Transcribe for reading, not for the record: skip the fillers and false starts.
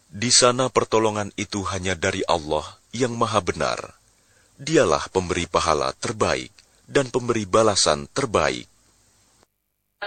Di sana pertolongan itu hanya dari Allah yang Maha Benar. Dialah pemberi pahala terbaik dan pemberi balasan terbaik.